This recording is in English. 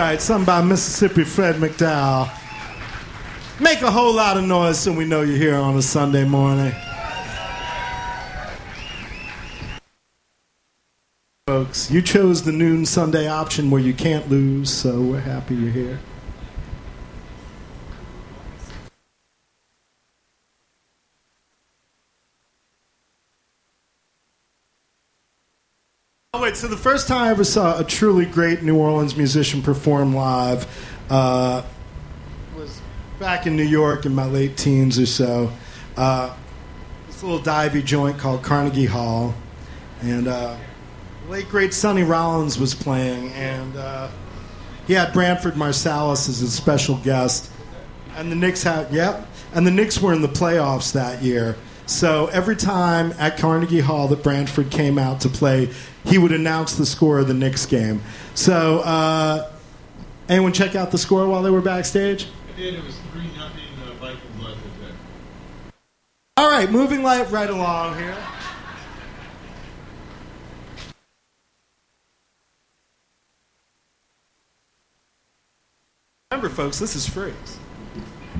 right, something by Mississippi Fred McDowell. Make a whole lot of noise so we know you're here on a Sunday morning. Folks, you chose the noon Sunday option where you can't lose, so we're happy you're here. Oh, wait, so the first time I ever saw a truly great New Orleans musician perform live was back in New York in my late teens or so. This little divey joint called Carnegie Hall. And late, great Sonny Rollins was playing, and he had Branford Marsalis as a special guest. And the Knicks and the Knicks were in the playoffs that year. So every time at Carnegie Hall that Branford came out to play, he would announce the score of the Knicks game. So, anyone check out the score while they were backstage? I did. It was 3-0 Vikings left there. All right, moving right along here. Remember, folks, this is free.